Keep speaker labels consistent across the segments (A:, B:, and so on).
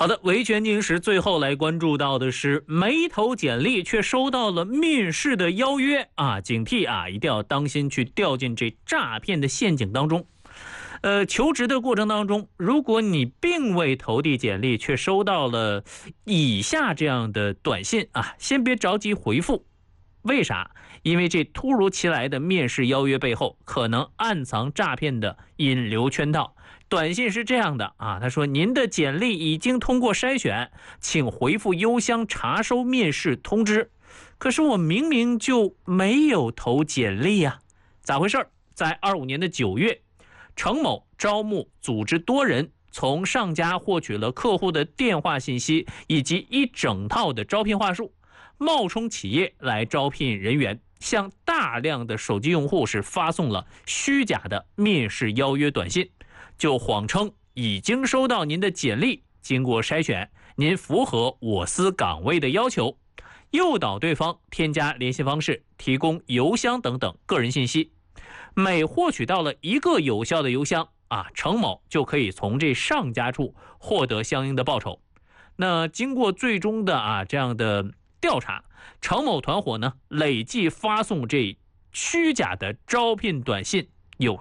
A: 好的，维权进行时最后来关注到的是，没投简历却收到了面试的邀约啊，警惕啊，一定要当心去掉进这诈骗的陷阱当中。求职的过程当中，如果你并未投递简历，却收到了以下这样的短信啊，先别着急回复。为啥？因为这突如其来的面试邀约背后可能暗藏诈骗的引流圈套。短信是这样的啊，他说您的简历已经通过筛选，请回复邮箱查收面试通知。可是我明明就没有投简历啊，咋回事？在25年的9月，程某招募组织多人从上家获取了客户的电话信息以及一整套的招聘话术，冒充企业来招聘人员，向大量的手机用户是发送了虚假的面试邀约短信，就谎称已经收到您的简历，经过筛选，您符合我司岗位的要求，诱导对方添加联系方式，提供邮箱等等个人信息。每获取到了一个有效的邮箱啊，程某就可以从这上家处获得相应的报酬。那经过最终的这样的调查，程某团伙呢累计发送这虚假的招聘短信有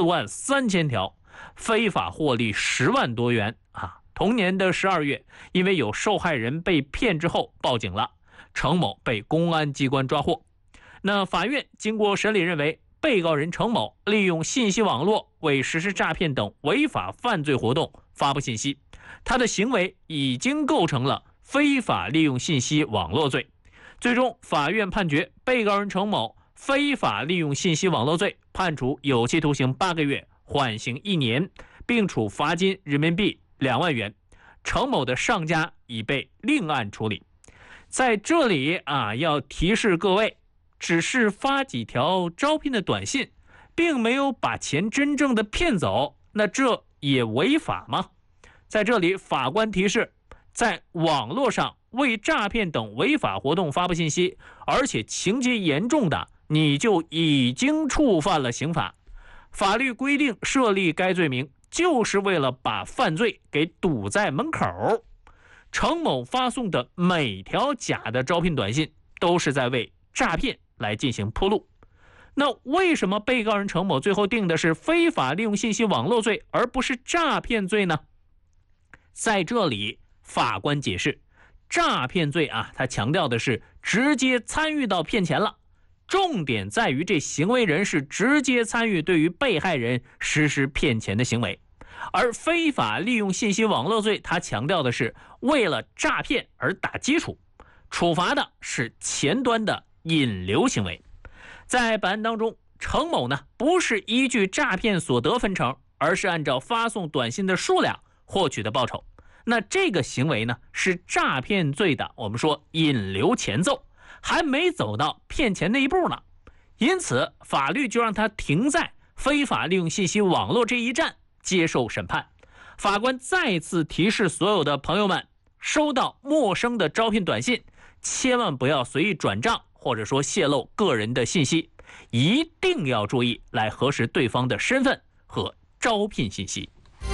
A: 43000条，非法获利10万多元啊！同年的12月，因为有受害人被骗之后报警了，程某被公安机关抓获。那法院经过审理认为，被告人程某利用信息网络为实施诈骗等违法犯罪活动发布信息，他的行为已经构成了非法利用信息网络罪。最终，法院判决被告人程某非法利用信息网络罪，判处有期徒刑8个月，缓刑1年，并处罚金人民币2万元。程某的上家已被另案处理。在这里要提示各位，只是发几条招聘的短信，并没有把钱真正的骗走，那这也违法吗？在这里，法官提示，在网络上为诈骗等违法活动发布信息，而且情节严重的，你就已经触犯了刑法。法律规定设立该罪名，就是为了把犯罪给堵在门口。程某发送的每条假的招聘短信，都是在为诈骗来进行铺路。那为什么被告人程某最后定的是非法利用信息网络罪，而不是诈骗罪呢？在这里，法官解释，诈骗罪他强调的是直接参与到骗钱了，重点在于这行为人是直接参与对于被害人实施骗钱的行为。而非法利用信息网络罪，他强调的是为了诈骗而打基础，处罚的是前端的引流行为。在本案当中，程某呢不是依据诈骗所得分成，而是按照发送短信的数量获取的报酬。那这个行为呢是诈骗罪的，我们说引流前奏，还没走到骗钱那一步呢。因此，法律就让他停在非法利用信息网络这一站接受审判。法官再次提示所有的朋友们，收到陌生的招聘短信，千万不要随意转账，或者说泄露个人的信息，一定要注意来核实对方的身份和招聘信息。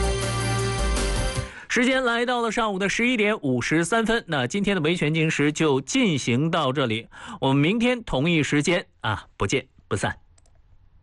A: 时间来到了上午的11点53分，那今天的维权进行时就进行到这里，我们明天同一时间不见不散。